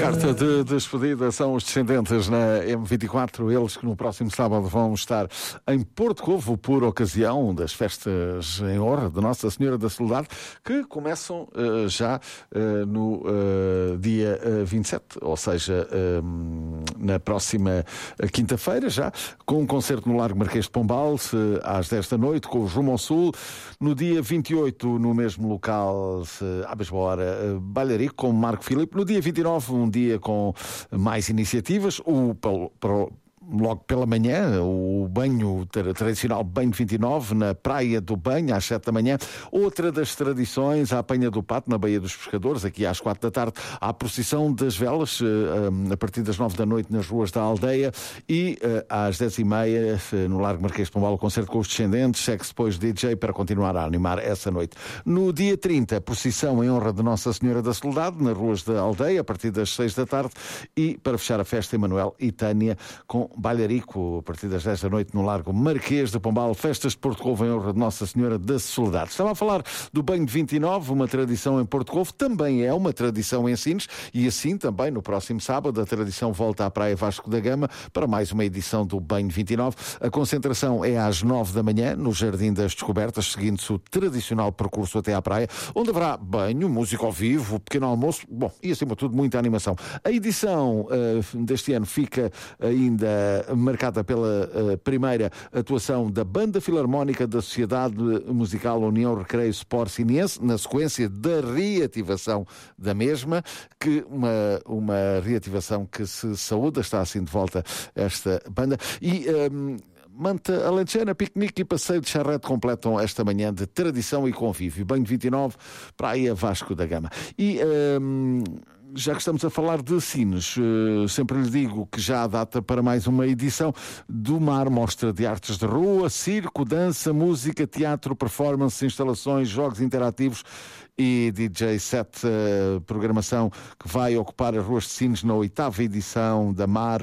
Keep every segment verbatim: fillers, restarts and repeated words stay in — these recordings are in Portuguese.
carta de despedida são os descendentes na M vinte e quatro, eles que no próximo sábado vão estar em Porto Covo por ocasião das festas em honra de Nossa Senhora da Soledade, que começam uh, já uh, no uh, dia uh, vinte e sete, ou seja, uh, na próxima quinta-feira já, com um concerto no Largo Marquês de Pombal, uh, às dez da noite, com o Rumo ao Sul. No dia vinte e oito, no mesmo local, uh, à mesma hora, uh, Bailarico com Marco Filipe. No dia vinte e nove, um dia com mais iniciativas, o pro, pro, logo pela manhã, o banho tradicional banho de vinte e nove na Praia do Banho, às sete da manhã. Outra das tradições, a apanha do pato na Baía dos Pescadores, aqui às quatro da tarde, a procissão das velas, a partir das nove da noite nas ruas da aldeia, e às dez e meia no Largo Marquês de Pombal, o concerto com os descendentes, segue-se depois D J para continuar a animar essa noite. No dia trinta, procissão em honra de Nossa Senhora da Soledade, nas ruas da aldeia, a partir das seis da tarde, e para fechar a festa, Emanuel e Tânia com Bailarico, a partir das dez da noite no Largo Marquês de Pombal, festas de Porto Covo em honra de Nossa Senhora da Soledade. Estava a falar do banho de vinte e nove, uma tradição em Porto Covo, também é uma tradição em Sines, e assim também no próximo sábado a tradição volta à Praia Vasco da Gama para mais uma edição do banho de vinte e nove. A concentração é às nove da manhã no Jardim das Descobertas, seguindo-se o tradicional percurso até à praia, onde haverá banho, música ao vivo, pequeno almoço, bom, e acima de tudo muita animação. A edição uh, deste ano fica ainda marcada pela uh, primeira atuação da Banda Filarmónica da Sociedade Musical União Recreio Sport Siniense, na sequência da reativação da mesma, que uma, uma reativação que se saúda, está assim de volta esta banda. E um, Manta Alentejana, piquenique e passeio de charrete completam esta manhã de tradição e convívio. Banho de vinte e nove, Praia Vasco da Gama. E um, já que estamos a falar de Sines, sempre lhe digo que já há data para mais uma edição do Mar, mostra de artes de rua, circo, dança, música, teatro, performance, instalações, jogos interativos e D J set, programação que vai ocupar as ruas de Sines na oitava edição da Mar,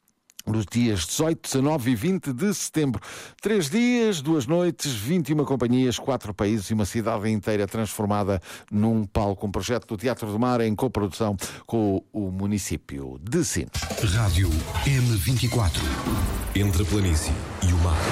nos dias dezoito, dezanove e vinte de setembro. Três dias, duas noites, vinte e uma companhias, quatro países e uma cidade inteira transformada num palco. Um projeto do Teatro do Mar em coprodução com o município de Sines. Rádio M vinte e quatro. Entre a planície e o mar.